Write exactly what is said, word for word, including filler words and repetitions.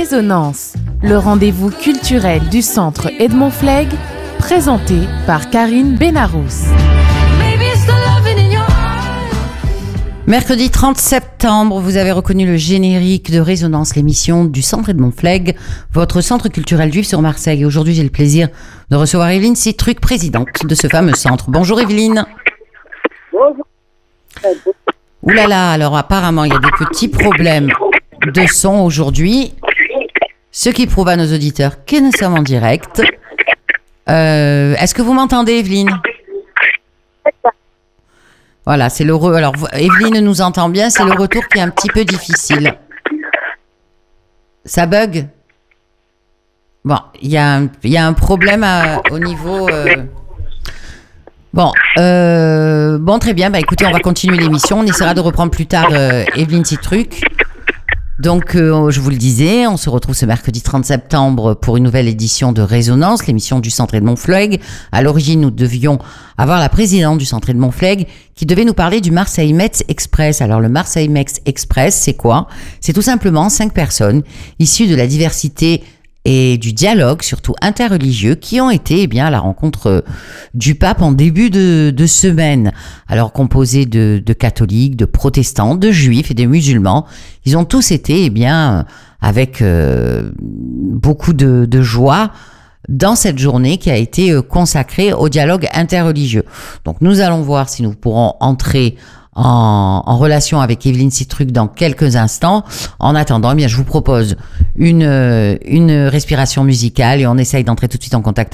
Résonance, le rendez-vous culturel du Centre Edmond Flegg, présenté par Karine Benarous. Mercredi trente septembre, vous avez reconnu le générique de Résonance, l'émission du Centre Edmond Flegg, votre centre culturel juif sur Marseille. Et aujourd'hui, j'ai le plaisir de recevoir Evelyne Citruc, présidente de ce fameux centre. Bonjour Evelyne. Bonjour. Ouh là là, alors apparemment, il y a des petits problèmes de son aujourd'hui, ce qui prouve à nos auditeurs que nous sommes en direct. Euh, est-ce que vous m'entendez, Evelyne ? Voilà, c'est le re... Alors, Evelyne nous entend bien, c'est le retour qui est un petit peu difficile. Ça bug ? Bon, il y a un, il y a un problème à, au niveau... Euh... Bon, euh, bon, très bien. Bah, écoutez, on va continuer l'émission. On essaiera de reprendre plus tard euh, Evelyne Citruc. Donc, euh, je vous le disais, on se retrouve ce mercredi trente septembre pour une nouvelle édition de Résonance, l'émission du Centre Edmond Flegg. À l'origine, nous devions avoir la présidente du Centre Edmond Flegg qui devait nous parler du Marseille-Metz Express. Alors, le Marseille-Metz Express, c'est quoi ? C'est tout simplement cinq personnes issues de la diversité et du dialogue, surtout interreligieux, qui ont été eh bien, à la rencontre du pape en début de, de semaine. Alors, composés de, de catholiques, de protestants, de juifs et de musulmans, ils ont tous été eh bien, avec euh, beaucoup de, de joie dans cette journée qui a été consacrée au dialogue interreligieux. Donc, nous allons voir si nous pourrons entrer En, en relation avec Evelyne Citruc dans quelques instants. En attendant, eh bien, je vous propose une, une respiration musicale et on essaye d'entrer tout de suite en contact